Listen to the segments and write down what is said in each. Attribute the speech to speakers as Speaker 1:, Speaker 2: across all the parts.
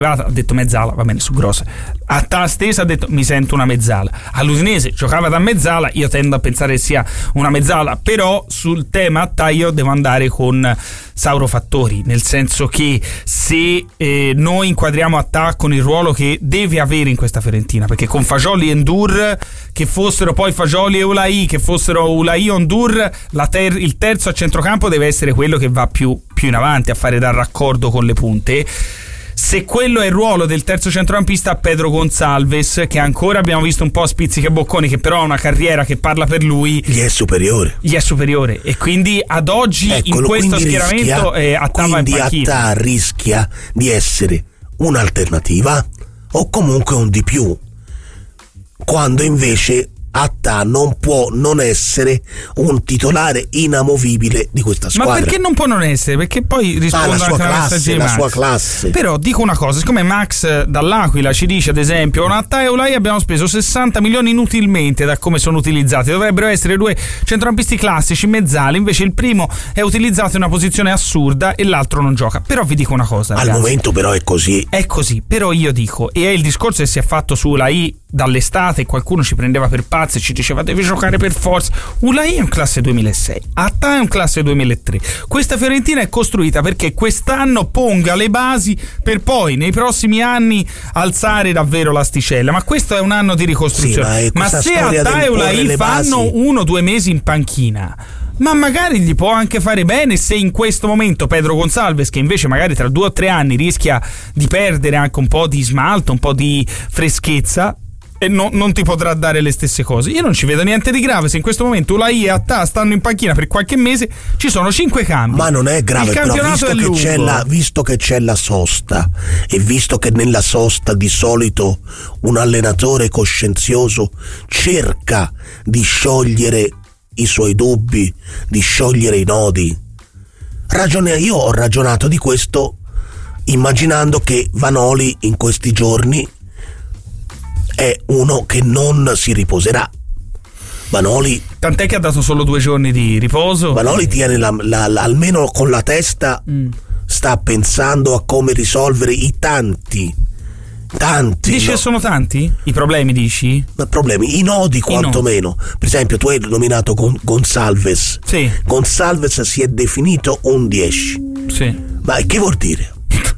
Speaker 1: ha detto mezzala, va bene, su grosse. A ta stesa ha detto mi sento una mezzala. All'Udinese giocava da mezzala, io tendo a pensare che sia una mezzala, però sul tema Attà io devo andare con Sauro Fattori, nel senso che se noi inquadriamo Attà con il ruolo che deve avere in questa Fiorentina, perché con Fagioli e Ndour, che fossero poi Fagioli e Ulai, che fossero Ulai o Ndour, il terzo a centrocampo deve essere quello che va più in avanti a fare da raccordo con le punte. Se quello è il ruolo del terzo centrocampista, Pedro Gonçalves, che ancora abbiamo visto un po' spizzichi e bocconi, che però ha una carriera che parla per lui,
Speaker 2: gli è superiore e quindi ad oggi in questo schieramento Attà va in panchina. Quindi Attà rischia di essere un'alternativa o comunque un di più, quando invece Attà non può non essere un titolare inamovibile di questa squadra.
Speaker 1: Ma perché non può non essere? Perché poi rispondo anche alla messaggio di Max.
Speaker 2: La sua classe.
Speaker 1: Però dico una cosa, siccome Max dall'Aquila ci dice ad esempio con Attà e Ulai abbiamo speso 60 milioni inutilmente da come sono utilizzati, dovrebbero essere due centrocampisti classici mezzali, invece il primo è utilizzato in una posizione assurda e l'altro non gioca. Però vi dico una cosa, ragazzi,
Speaker 2: al momento però è così, però io dico, e è il discorso che si è fatto su Ulai dall'estate, qualcuno ci prendeva per pazzi e ci diceva devi giocare per forza. Ulai è un classe 2006, Attà è un classe 2003. Questa Fiorentina è costruita perché quest'anno ponga le basi per poi nei prossimi anni alzare davvero l'asticella, ma questo è un anno di ricostruzione. Sì,
Speaker 1: ma se Attà e Ulai fanno 1 o 2 mesi in panchina, ma magari gli può anche fare bene se in questo momento Pedro Gonçalves, che invece magari tra 2 o 3 anni rischia di perdere anche un po' di smalto, un po' di freschezza, e non ti potrà dare le stesse cose. Io non ci vedo niente di grave se in questo momento Ulai e Attà stanno in panchina per qualche mese, ci sono 5 cambi.
Speaker 2: Ma non è grave, però visto che c'è la sosta e visto che nella sosta di solito un allenatore coscienzioso cerca di sciogliere i suoi dubbi, di sciogliere i nodi, io ho ragionato di questo immaginando che Vanoli in questi giorni è uno che non si riposerà. Vanoli,
Speaker 1: tant'è che ha dato solo 2 giorni di riposo.
Speaker 2: Vanoli tiene almeno con la testa sta pensando a come risolvere i tanti.
Speaker 1: Dici,
Speaker 2: no?
Speaker 1: Sono tanti i problemi, dici?
Speaker 2: Problemi, i nodi quantomeno. Per esempio tu hai nominato Gonçalves.
Speaker 1: Sì.
Speaker 2: Gonçalves si è definito un 10.
Speaker 1: Sì.
Speaker 2: Ma che vuol dire?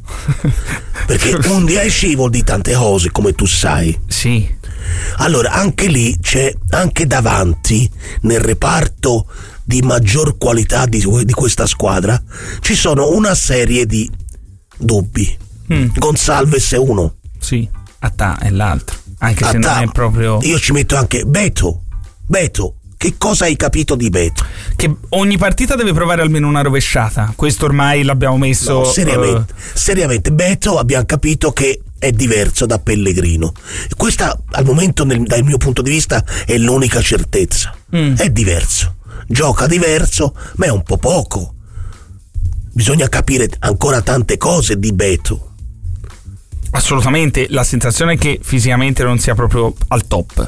Speaker 2: Perché un 10 vuol dire tante cose, come tu sai.
Speaker 1: Sì.
Speaker 2: Allora anche lì c'è, anche davanti nel reparto di maggior qualità di questa squadra ci sono una serie di dubbi. Gonçalves è uno.
Speaker 1: Sì, Attà è l'altro. Anche se non è proprio.
Speaker 2: Io ci metto anche Beto. Che cosa hai capito di Beto?
Speaker 1: Che ogni partita deve provare almeno una rovesciata. Questo ormai l'abbiamo messo.
Speaker 2: No, seriamente, Beto abbiamo capito che è diverso da Pellegrino. Questa al momento dal mio punto di vista è l'unica certezza. È diverso, gioca diverso, ma è un po' poco. Bisogna capire ancora tante cose di Beto.
Speaker 1: Assolutamente, la sensazione è che fisicamente non sia proprio al top,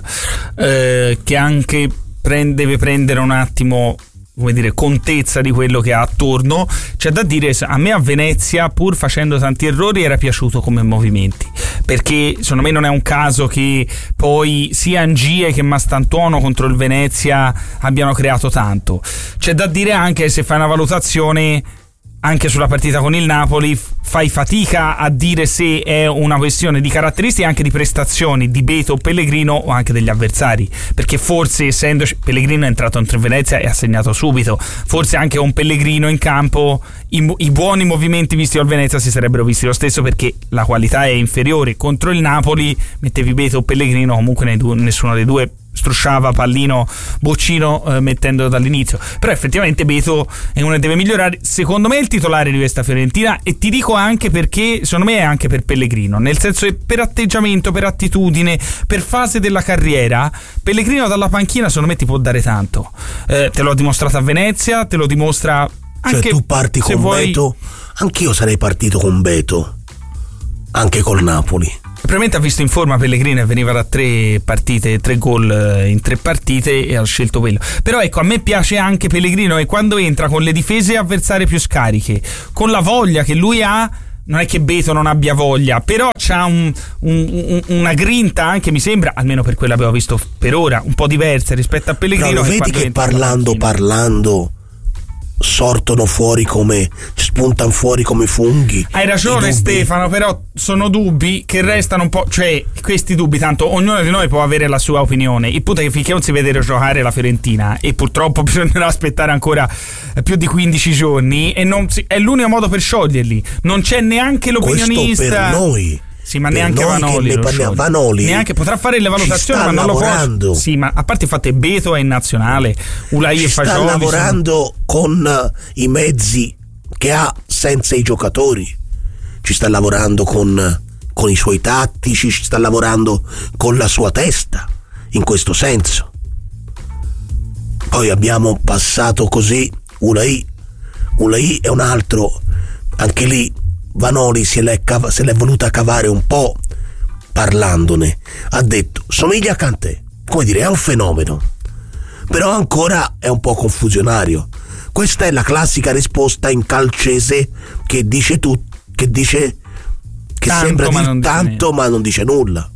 Speaker 1: che anche deve prendere un attimo, come dire, contezza di quello che ha attorno. C'è da dire, a me a Venezia, pur facendo tanti errori, era piaciuto come movimenti, perché secondo me non è un caso che poi sia Ngie che Mastantuono contro il Venezia abbiano creato tanto. C'è da dire anche, se fai una valutazione anche sulla partita con il Napoli, fai fatica a dire se è una questione di caratteristiche, anche di prestazioni di Beto o Pellegrino, o anche degli avversari, perché forse essendo Pellegrino è entrato in Venezia e ha segnato subito, forse anche con Pellegrino in campo i buoni movimenti visti al Venezia si sarebbero visti lo stesso, perché la qualità è inferiore. Contro il Napoli mettevi Beto o Pellegrino, comunque nessuno dei due strusciava pallino boccino mettendolo dall'inizio. Però effettivamente Beto è uno che deve migliorare, secondo me è il titolare di questa Fiorentina, e ti dico anche perché secondo me è anche per Pellegrino, nel senso che per atteggiamento, per attitudine, per fase della carriera, Pellegrino dalla panchina secondo me ti può dare tanto. Te l'ho dimostrato a Venezia, te lo dimostra anche.
Speaker 2: Cioè tu parti con Beto? Anch'io sarei partito con Beto, anche col Napoli.
Speaker 1: Probabilmente ha visto in forma Pellegrino e veniva da 3 partite, 3 gol in 3 partite, e ha scelto quello. Però ecco, a me piace anche Pellegrino, e quando entra con le difese avversarie più scariche, con la voglia che lui ha, non è che Beto non abbia voglia, però c'ha una grinta anche, mi sembra, almeno per quello abbiamo visto per ora, un po' diversa rispetto a Pellegrino.
Speaker 2: Però lo vedi che parlando sortono fuori spuntano fuori come funghi.
Speaker 1: Hai ragione Stefano, però sono dubbi che restano un po', cioè questi dubbi, tanto ognuno di noi può avere la sua opinione, il punto è che finché non si vede giocare la Fiorentina, e purtroppo bisognerà aspettare ancora più di 15 giorni, e è l'unico modo per scioglierli, non c'è neanche l'opinionista.
Speaker 2: Questo per noi.
Speaker 1: Sì, ma neanche Vanoli neanche potrà fare le valutazioni, ma non
Speaker 2: lavorando.
Speaker 1: Lo può. Sì, ma a parte il fatto che Beto è in nazionale, Ulai e Fagioli
Speaker 2: sta lavorando con i mezzi che ha senza i giocatori, ci sta lavorando con i suoi tattici, ci sta lavorando con la sua testa, in questo senso. Poi abbiamo passato così Ulai è un altro, anche lì Vanoli se l'è voluta cavare un po' parlandone, ha detto somiglia a Kanté, come dire, è un fenomeno, però ancora è un po' confusionario. Questa è la classica risposta in calcese che dice che tanto, sembra dire tanto ma non dice nulla.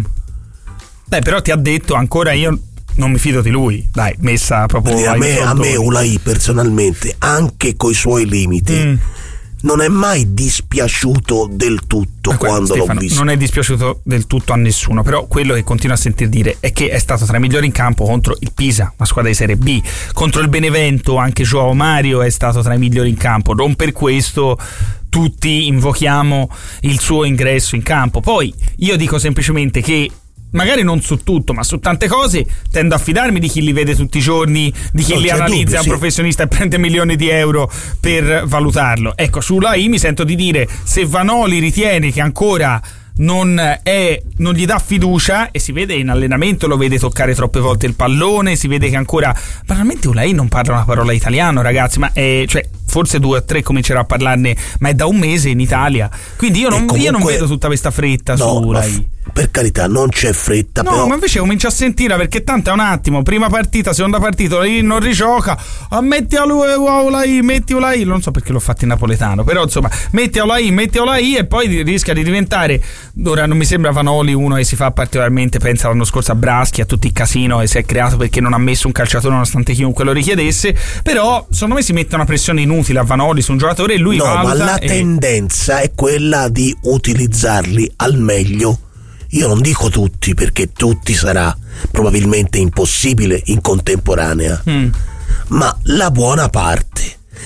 Speaker 1: Beh, però ti ha detto, ancora io non mi fido di lui, dai, messa proprio
Speaker 2: a me Ulai personalmente, anche coi suoi limiti, non è mai dispiaciuto del tutto quando
Speaker 1: Stefano,
Speaker 2: l'ho visto.
Speaker 1: Non è dispiaciuto del tutto a nessuno, però quello che continuo a sentir dire è che è stato tra i migliori in campo contro il Pisa, una squadra di Serie B, contro il Benevento anche João Mario è stato tra i migliori in campo, non per questo tutti invochiamo il suo ingresso in campo. Poi io dico semplicemente che magari non su tutto, ma su tante cose tendo a fidarmi di chi li vede tutti i giorni, di chi li analizza, è un professionista e prende milioni di euro per valutarlo. Ecco, su Ulai mi sento di dire, se Vanoli ritiene che ancora non gli dà fiducia, e si vede in allenamento, lo vede toccare troppe volte il pallone, si vede che ancora banalmente Ulai non parla una parola italiano, ragazzi, ma cioè forse 2 o 3 comincerà a parlarne, ma è da un mese in Italia, quindi io non vedo tutta questa fretta su Ulai.
Speaker 2: Per carità, non c'è fretta,
Speaker 1: no,
Speaker 2: però.
Speaker 1: Ma invece comincia a sentire, perché tanto è un attimo, prima partita, seconda partita, Ulai non rigioca, metti a lui Ulai, metti Ulai, non so perché l'ho fatto in napoletano, però insomma, metti Ulai e poi rischia di diventare, ora non mi sembra Vanoli uno che si fa particolarmente, pensa l'anno scorso a Braschi, a tutti i casino che si è creato perché non ha messo un calciatore nonostante chiunque lo richiedesse, però secondo me si mette una pressione inutile a Vanoli su un giocatore e lui valuta.
Speaker 2: Ma la tendenza è quella di utilizzarli al meglio. Io non dico tutti, perché tutti sarà probabilmente impossibile in contemporanea, ma la buona parte,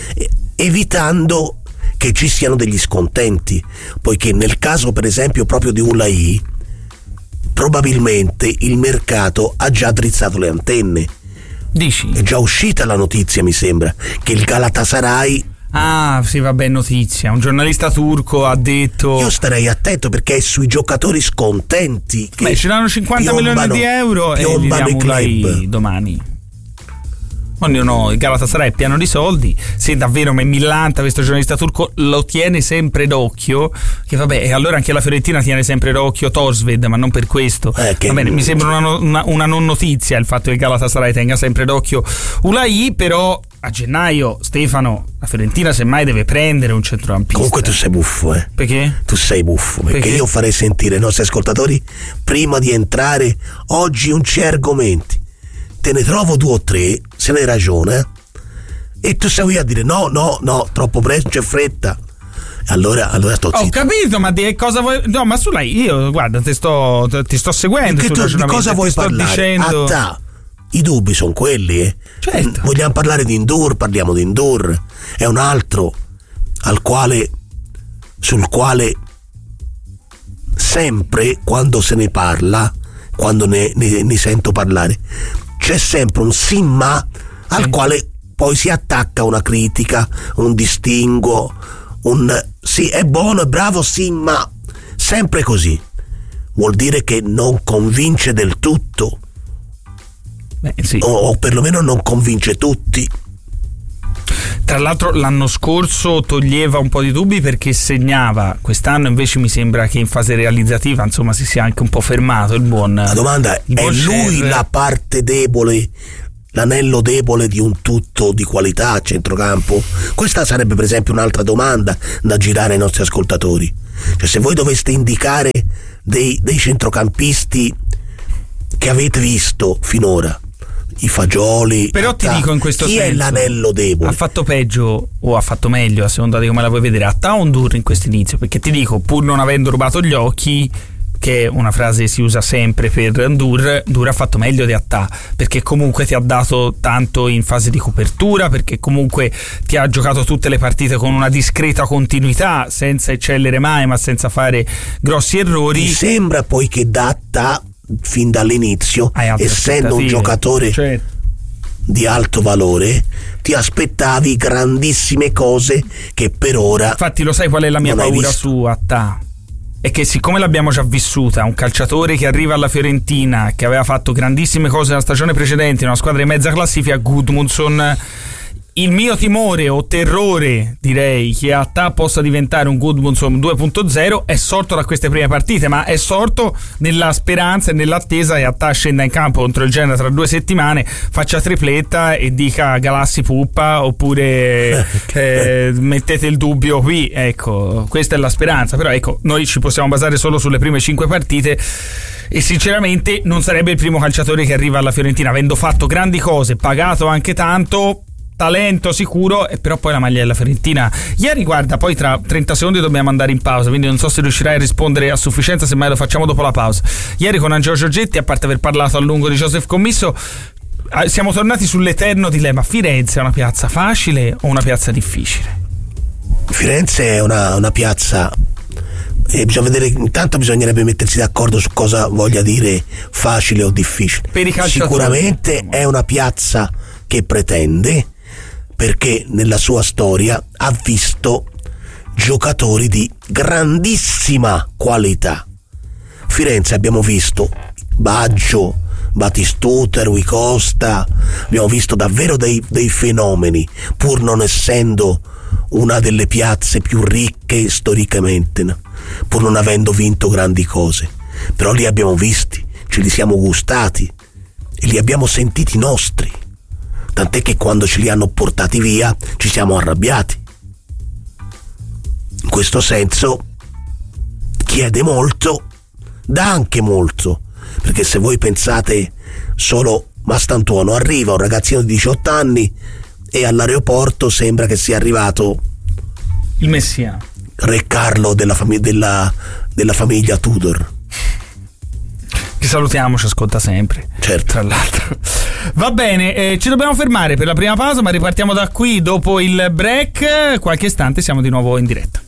Speaker 2: evitando che ci siano degli scontenti, poiché nel caso per esempio proprio di Ulai probabilmente il mercato ha già drizzato le antenne.
Speaker 1: Dici?
Speaker 2: È già uscita la notizia, mi sembra, che il Galatasaray...
Speaker 1: Ah, sì, vabbè, notizia. Un giornalista turco ha detto...
Speaker 2: Io starei attento, perché è sui giocatori scontenti che...
Speaker 1: Beh, ci danno 50 milioni di euro e gli diamo Ulai domani. No, il Galatasaray è pieno di soldi, se davvero millanta questo giornalista turco lo tiene sempre d'occhio, che vabbè, e allora anche la Fiorentina tiene sempre d'occhio Torsved, ma non per questo. Va bene, mi sembra una non notizia il fatto che il Galatasaray tenga sempre d'occhio Ulai, però a gennaio, Stefano, la Fiorentina semmai deve prendere un centrocampista.
Speaker 2: Comunque tu sei buffo,
Speaker 1: Perché?
Speaker 2: Tu sei buffo, perché io farei sentire ai nostri ascoltatori, prima di entrare, oggi non c'è argomenti. Te ne trovo 2 o 3, se ne ragiona, e tu sei a dire no, troppo presto, c'è fretta. Allora sto zitto.
Speaker 1: Ho capito, ma di cosa vuoi? No, ma su lei, io guarda, ti sto seguendo.
Speaker 2: Di cosa vuoi parlare?
Speaker 1: Dicendo...
Speaker 2: I dubbi sono quelli,
Speaker 1: Certo.
Speaker 2: Vogliamo parlare di Ndour, parliamo di Ndour. È un altro sul quale sempre quando se ne parla, quando ne sento parlare, c'è sempre un sì ma al quale poi si attacca una critica, un distinguo, un sì è buono, è bravo, sì ma sempre così. Vuol dire che non convince del tutto.
Speaker 1: Sì.
Speaker 2: O perlomeno non convince tutti.
Speaker 1: Tra l'altro l'anno scorso toglieva un po' di dubbi perché segnava, quest'anno invece mi sembra che in fase realizzativa insomma si sia anche un po' fermato il buon.
Speaker 2: La domanda è lui la parte debole l'anello debole di un tutto di qualità a centrocampo? Questa sarebbe per esempio un'altra domanda da girare ai nostri ascoltatori. Cioè, se voi doveste indicare dei centrocampisti che avete visto finora, i Fagioli,
Speaker 1: però ti dico in questo
Speaker 2: chi
Speaker 1: senso,
Speaker 2: è l'anello debole?
Speaker 1: Ha fatto peggio o ha fatto meglio, a seconda di come la vuoi vedere, Attah o Ndour in questo inizio? Perché ti dico, pur non avendo rubato gli occhi, che è una frase si usa sempre per Ndour ha fatto meglio di Attah, perché comunque ti ha dato tanto in fase di copertura, perché comunque ti ha giocato tutte le partite con una discreta continuità, senza eccellere mai ma senza fare grossi errori.
Speaker 2: Mi sembra poi che da Attah fin dall'inizio, essendo un giocatore di alto valore, ti aspettavi grandissime cose che per ora,
Speaker 1: infatti lo sai qual è la mia paura su Attah? È che siccome l'abbiamo già vissuta, un calciatore che arriva alla Fiorentina, che aveva fatto grandissime cose nella stagione precedente in una squadra di mezza classifica, Gudmundsson, il mio timore o terrore, direi, che Attah possa diventare un Gudmundsson 2.0 è sorto da queste prime partite, ma è sorto nella speranza e nell'attesa che Attah scenda in campo contro il Genoa tra 2 settimane, faccia tripletta e dica Galassi puppa, oppure mettete il dubbio qui. Ecco, questa è la speranza. Però ecco, noi ci possiamo basare solo sulle prime 5 partite e sinceramente non sarebbe il primo calciatore che arriva alla Fiorentina avendo fatto grandi cose, pagato anche tanto, talento sicuro, e però poi la maglia della Fiorentina. Ieri, guarda, poi tra 30 secondi dobbiamo andare in pausa, quindi non so se riuscirai a rispondere a sufficienza, semmai lo facciamo dopo la pausa. Ieri con Angelo Giorgetti, a parte aver parlato a lungo di Joseph Commisso, siamo tornati sull'eterno dilemma: Firenze è una piazza facile o una piazza difficile?
Speaker 2: Firenze è una piazza, bisogna vedere, intanto bisognerebbe mettersi d'accordo su cosa voglia dire facile o difficile.
Speaker 1: Per i calciatori,
Speaker 2: sicuramente è una piazza che pretende, perché nella sua storia ha visto giocatori di grandissima qualità. Firenze abbiamo visto Baggio, Batistuta, Rui Costa, abbiamo visto davvero dei fenomeni, pur non essendo una delle piazze più ricche storicamente, no? Pur non avendo vinto grandi cose, però li abbiamo visti, ce li siamo gustati e li abbiamo sentiti nostri. Tant'è che quando ce li hanno portati via ci siamo arrabbiati. In questo senso chiede molto, dà anche molto, perché se voi pensate solo Mastantuono, arriva un ragazzino di 18 anni e all'aeroporto sembra che sia arrivato
Speaker 1: il Messia,
Speaker 2: Re Carlo della famiglia Tudor.
Speaker 1: Che salutiamo, ci ascolta sempre,
Speaker 2: certo,
Speaker 1: tra l'altro. Va bene, ci dobbiamo fermare per la prima pausa, ma ripartiamo da qui dopo il break. Qualche istante siamo di nuovo in diretta.